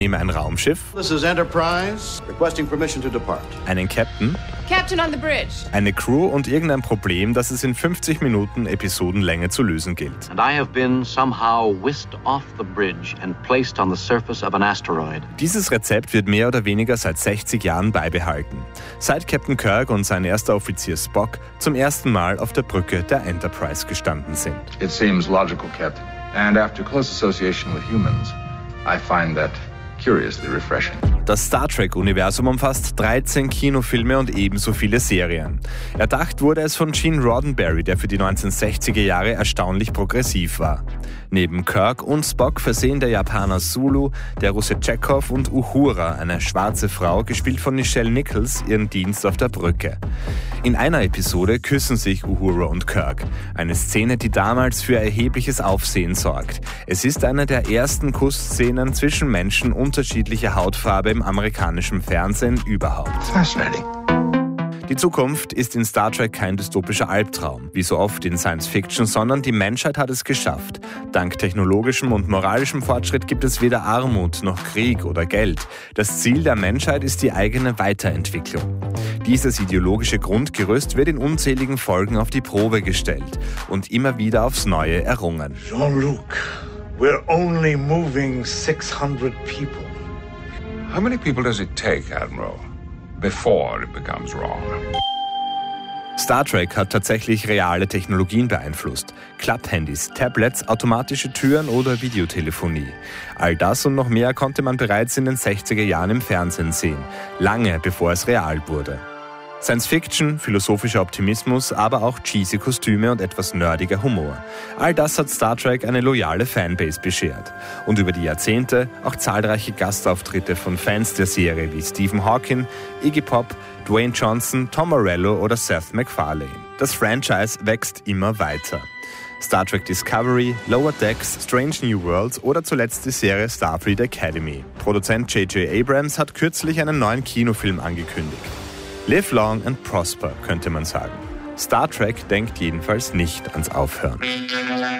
ein Raumschiff, This is Enterprise, requesting permission to depart. einen Captain, Captain on the bridge. eine Crew und irgendein Problem, das es in 50 Minuten Episodenlänge zu lösen gilt. And I have been somehow whisked off the bridge and placed on the surface of an asteroid. Dieses Rezept wird mehr oder weniger seit 60 Jahren beibehalten, seit Captain Kirk und sein erster Offizier Spock zum ersten Mal auf der Brücke der Enterprise gestanden sind. It seems logical, Captain. And after close association with humans, I find that curiously refreshing. Das Star Trek-Universum umfasst 13 Kinofilme und ebenso viele Serien. Erdacht wurde es von Gene Roddenberry, der für die 1960er Jahre erstaunlich progressiv war. Neben Kirk und Spock versehen der Japaner Sulu, der Russe Chekhov und Uhura, eine schwarze Frau, gespielt von Nichelle Nichols, ihren Dienst auf der Brücke. In einer Episode küssen sich Uhura und Kirk. Eine Szene, die damals für erhebliches Aufsehen sorgt. Es ist eine der ersten Kussszenen zwischen Menschen unterschiedlicher Hautfarbe im amerikanischen Fernsehen überhaupt. Fascinating. Die Zukunft ist in Star Trek kein dystopischer Albtraum, wie so oft in Science Fiction, sondern die Menschheit hat es geschafft. Dank technologischem und moralischem Fortschritt gibt es weder Armut noch Krieg oder Geld. Das Ziel der Menschheit ist die eigene Weiterentwicklung. Dieses ideologische Grundgerüst wird in unzähligen Folgen auf die Probe gestellt und immer wieder aufs Neue errungen. Jean-Luc, we're only moving 600 people. How many people does it take, Admiral, before it becomes wrong? Star Trek hat tatsächlich reale Technologien beeinflusst. Klapphandys, Tablets, automatische Türen oder Videotelefonie. All das und noch mehr konnte man bereits in den 60er Jahren im Fernsehen sehen, lange bevor es real wurde. Science Fiction, philosophischer Optimismus, aber auch cheesy Kostüme und etwas nerdiger Humor. All das hat Star Trek eine loyale Fanbase beschert. Und über die Jahrzehnte auch zahlreiche Gastauftritte von Fans der Serie wie Stephen Hawking, Iggy Pop, Dwayne Johnson, Tom Morello oder Seth MacFarlane. Das Franchise wächst immer weiter. Star Trek Discovery, Lower Decks, Strange New Worlds oder zuletzt die Serie Starfleet Academy. Produzent J.J. Abrams hat kürzlich einen neuen Kinofilm angekündigt. Live long and prosper, könnte man sagen. Star Trek denkt jedenfalls nicht ans Aufhören.